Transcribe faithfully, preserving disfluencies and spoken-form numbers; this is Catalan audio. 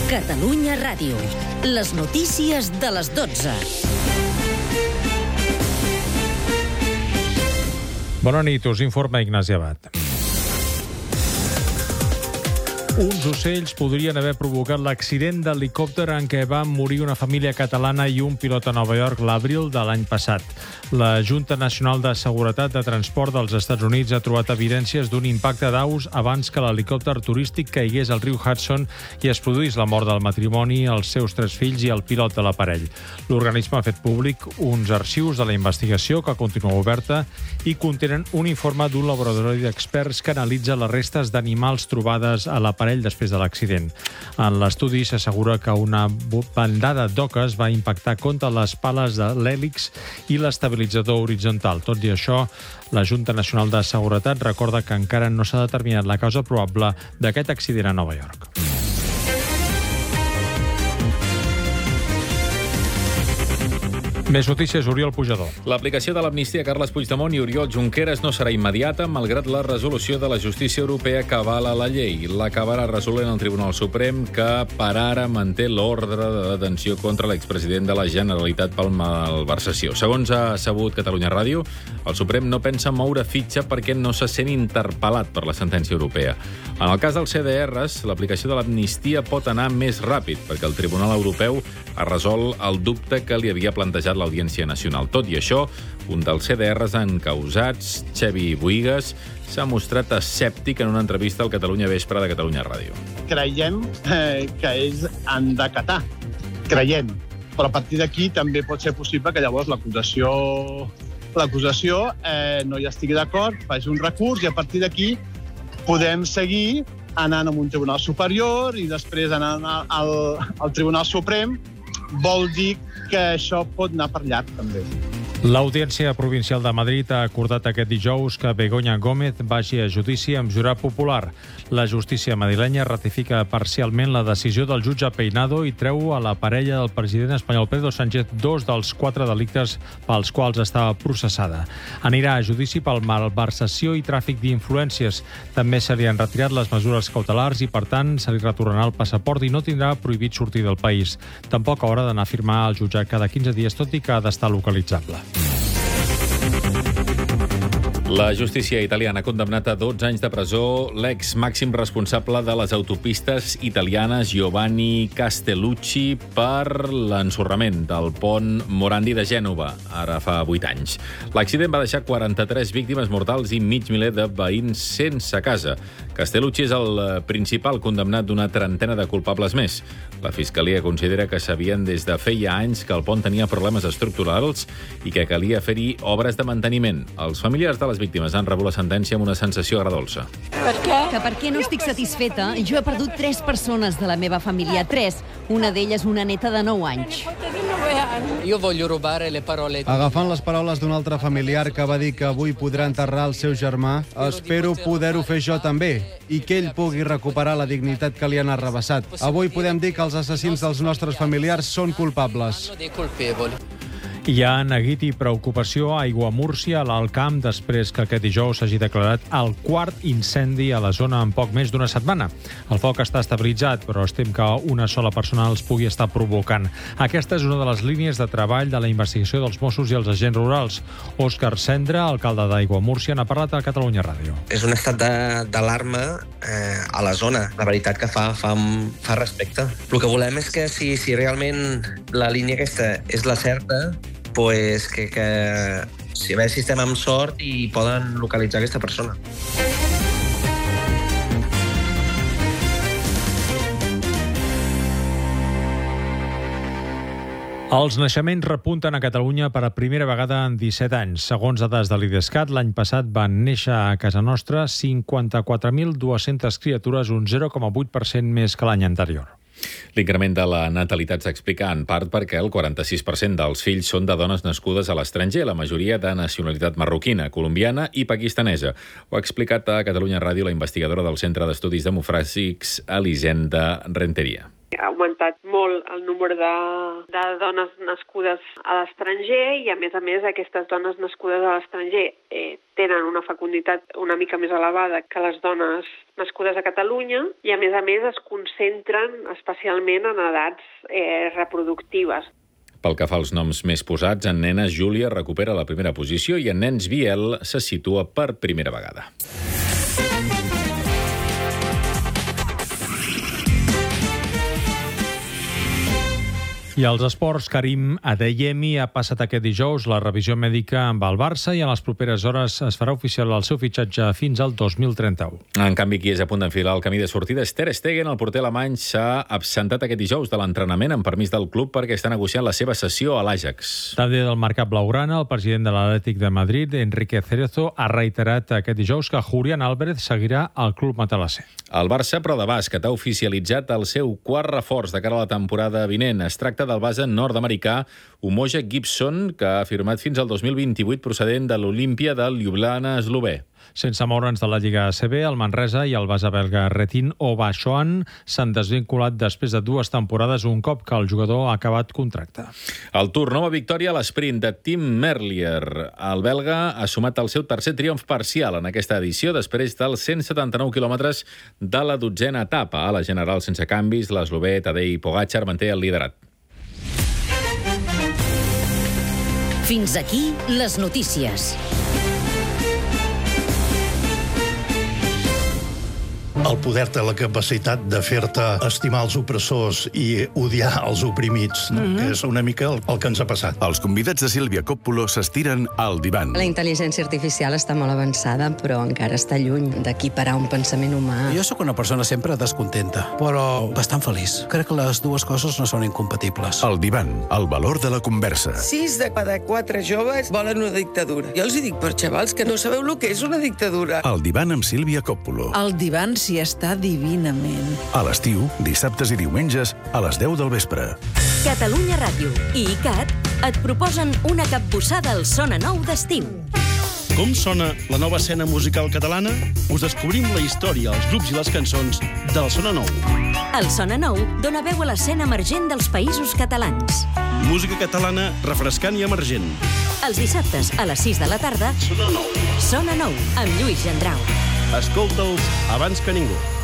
Catalunya Ràdio. Les notícies de les dotze. Bona nit, us informa Ignasi Abad. Uns ocells podrien haver provocat l'accident d'helicòpter en què va morir una família catalana i un pilot a Nova York l'abril de l'any passat. La Junta Nacional de Seguretat de Transport dels Estats Units ha trobat evidències d'un impacte d'aus abans que l'helicòpter turístic caigués al riu Hudson i es produís la mort del matrimoni, els seus tres fills i el pilot de l'aparell. L'organisme ha fet públic uns arxius de la investigació que continua oberta i contenen un informe d'un laboratori d'experts que analitza les restes d'animals trobades a l'aparell després de l'accident. En l'estudi s'assegura que una bandada d'oques va impactar contra les pales de l'hèlix i l'estabilitzador horitzontal. Tot i això, la Junta Nacional de Seguretat recorda que encara no s'ha determinat la causa probable d'aquest accident a Nova York. Més notícies, Oriol Pujador. L'aplicació de l'amnistia a Carles Puigdemont i Oriol Junqueras no serà immediata, malgrat la resolució de la justícia europea que avala la llei. L'acabarà resolent el Tribunal Suprem, que per ara manté l'ordre de detenció contra l'expresident de la Generalitat per malversació. Segons ha sabut Catalunya Ràdio, el Suprem no pensa moure fitxa perquè no se sent interpel·lat per la sentència europea. En el cas dels C D Rs, l'aplicació de l'amnistia pot anar més ràpid, perquè el Tribunal Europeu ha resolt el dubte que li havia plantejat l'Audiència Nacional. Tot i això, un dels C D Rs encausats, Xevi Buigas, s'ha mostrat escèptic en una entrevista al Catalunya Vespre de Catalunya Ràdio. Creiem eh, que ells han d'acatar. Creiem. Però a partir d'aquí també pot ser possible que llavors l'acusació l'acusació eh, no hi estigui d'acord, faci un recurs i a partir d'aquí podem seguir anant a un tribunal superior i després anant al, al Tribunal Suprem. Vol dir que això pot anar per llarg, també. L'Audiència Provincial de Madrid ha acordat aquest dijous que Begoña Gómez vagi a judici amb jurat popular. La justícia madrilenya ratifica parcialment la decisió del jutge Peinado i treu a la parella del president espanyol Pedro Sánchez dos dels quatre delictes pels quals estava processada. Anirà a judici pel malversació i tràfic d'influències. També se li han retirat les mesures cautelars i, per tant, se li retornarà el passaport i no tindrà prohibit sortir del país. Tampoc haurà d'anar a firmar al jutjat cada quinze dies, tot i que ha d'estar localitzable. La justícia italiana ha condemnat a dotze anys de presó l'ex màxim responsable de les autopistes italianes Giovanni Castellucci per l'ensorrament del pont Morandi de Gènova, ara fa vuit anys. L'accident va deixar quaranta-tres víctimes mortals i mig miler de veïns sense casa. Castellucci és el principal condemnat d'una trentena de culpables més. La Fiscalia considera que sabien des de feia anys que el pont tenia problemes estructurals i que calia fer-hi obres de manteniment. Els familiars de les víctimes han rebut la sentència amb una sensació agradolça. Per què? Que per què no estic satisfeta? Jo he perdut tres persones de la meva família, tres. Una d'elles una neta de nou anys. Jo voglio rubare le parole. Agafant les paraules d'un altre familiar que va dir que avui podrà enterrar el seu germà, espero poder-ho fer jo també i que ell pugui recuperar la dignitat que li han arrabassat. Avui podem dir que els assassins dels nostres familiars són culpables. Hi ha neguit i preocupació a Aiguamúrcia, a l'Alt Camp, després que aquest dijous s'hagi declarat el quart incendi a la zona en poc més d'una setmana. El foc està estabilitzat, però es tem que una sola persona els pugui estar provocant. Aquesta és una de les línies de treball de la investigació dels Mossos i els agents rurals. Òscar Cendra, alcalde d'Aiguamúrcia, n'ha parlat a Catalunya Ràdio. És un estat d'alarma eh, a la zona. La veritat que fa, fa, fa respecte. El que volem és que si, si realment la línia aquesta és la certa, pues que, que si a veure si estem amb sort i poden localitzar aquesta persona. Els naixements repunten a Catalunya per a primera vegada en disset anys. Segons dades de l'Idescat, l'any passat van néixer a casa nostra cinquanta-quatre mil dues-centes criatures, un zero coma vuit per cent més que l'any anterior. L'increment de la natalitat s'explica en part perquè el quaranta-sis per cent dels fills són de dones nascudes a l'estranger, la majoria de nacionalitat marroquina, colombiana i pakistanesa. Ho ha explicat a Catalunya Ràdio la investigadora del Centre d'Estudis Demogràfics, Elisenda Renteria. Ha augmentat molt el número de, de dones nascudes a l'estranger i, a més a més, aquestes dones nascudes a l'estranger eh, tenen una fecunditat una mica més elevada que les dones nascudes a Catalunya i, a més a més, es concentren especialment en edats eh, reproductives. Pel que fa als noms més posats, en nenes Júlia recupera la primera posició i en nens Biel se situa per primera vegada. I als esports, Karim Adeyemi ha passat aquest dijous la revisió mèdica amb el Barça i en les properes hores es farà oficial el seu fitxatge fins al dos mil trenta-u. En canvi, qui és a punt d'enfilar el camí de sortida és Ter Stegen. El porter alemany s'ha absentat aquest dijous de l'entrenament amb permís del club perquè està negociant la seva cessió a l'Ajax. També del mercat blaugrana, el president de l'Atlètic de Madrid, Enrique Cerezo, ha reiterat aquest dijous que Julián Álvarez seguirà al club matalasser. El Barça, però de bàsquet, ha oficialitzat el seu quart reforç de cara a la temporada vinent. Es tracta del base nord-americà Umoja Gibson, que ha firmat fins al dos mil vint-i-vuit procedent de l'Olimpia de Ljubljana eslové. Sense moure'ns de la Lliga A C B, el Manresa i el base belga Retin Obashoan s'han desvinculat després de dues temporades un cop que el jugador ha acabat contracte. El Tour, nova victòria a l'esprint de Tim Merlier. El belga ha sumat el seu tercer triomf parcial en aquesta edició després dels cent setanta-nou quilòmetres de la dotzena etapa. A la general sense canvis, l'eslové Tadej Pogačar manté el liderat. Fins aquí les notícies. El poder té la capacitat de fer-te estimar els opressors i odiar els oprimits, no? Mm-hmm. Que és una mica el, el que ens ha passat. Els convidats de Sílvia Coppola s'estiren al divan. La intel·ligència artificial està molt avançada, però encara està lluny d'equiparar un pensament humà. Jo sóc una persona sempre descontenta, però bastant feliç. Crec que les dues coses no són incompatibles. El divan, el valor de la conversa. Sis de cada quatre joves volen una dictadura. Jo els hi dic per xavals que no sabeu el que és una dictadura. El divan amb Sílvia Coppola. El divan s'hi està divinament. A l'estiu, dissabtes i diumenges, a les deu del vespre. Catalunya Ràdio i ICAT et proposen una capbussada al Sona Nou d'estiu. Com sona la nova escena musical catalana? Us descobrim la història, els grups i les cançons del Sona Nou. El Sona Nou dona veu a l'escena emergent dels països catalans. Música catalana refrescant i emergent. Els dissabtes a les sis de la tarda, Sona Nou. Sona Nou, amb Lluís Gendrau. Escolta'ls abans que ningú.